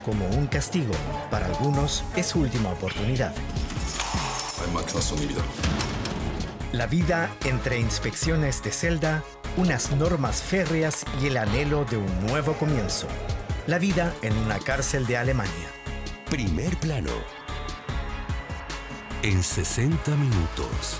Como un castigo, para algunos es su última oportunidad. La vida entre inspecciones de celda, unas normas férreas y el anhelo de un nuevo comienzo. La vida en una cárcel de Alemania. Primer plano. En 60 minutos.